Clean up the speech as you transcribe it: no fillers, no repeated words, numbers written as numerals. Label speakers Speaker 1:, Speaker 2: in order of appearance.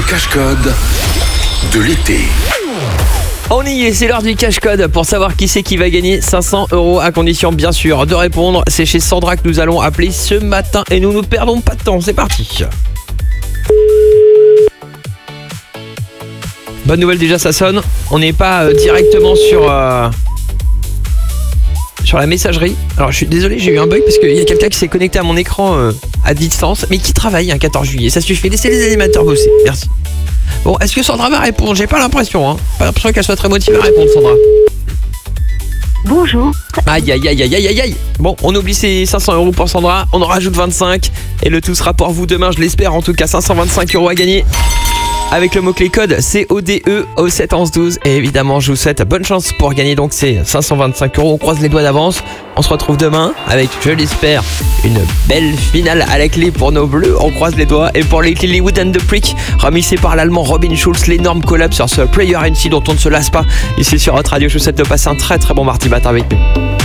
Speaker 1: cache-code de l'été.
Speaker 2: On y est, c'est l'heure du cache-code pour savoir qui c'est qui va gagner 500 € à condition bien sûr de répondre. C'est chez Sandra que nous allons appeler ce matin et nous ne perdons pas de temps, c'est parti. Bonne nouvelle déjà, ça sonne. On n'est pas directement sur la messagerie. Alors je suis désolé, j'ai eu un bug parce qu'il y a quelqu'un qui s'est connecté à mon écran à distance mais qui travaille un 14 juillet. Ça suffit, laissez les animateurs bosser, merci. Bon, est-ce que Sandra va répondre? J'ai pas l'impression, Pas l'impression qu'elle soit très motivée à répondre, Sandra.
Speaker 3: Bonjour.
Speaker 2: Aïe aïe aïe aïe aïe aïe aïe. Bon, on oublie ces 500 € pour Sandra, on en rajoute 25 et le tout sera pour vous demain, je l'espère en tout cas, 525 € à gagner. Avec le mot-clé code CODE au 7 11 12. Et évidemment, je vous souhaite bonne chance pour gagner donc ces 525 €. On croise les doigts d'avance. On se retrouve demain avec, je l'espère, une belle finale à la clé pour nos bleus. On croise les doigts. Et pour les Lilywood and the Prick, remixé par l'allemand Robin Schulz, l'énorme collab sur ce Player NC dont on ne se lasse pas. Ici sur Hot Radio, je vous souhaite de passer un très très bon mardi matin avec nous.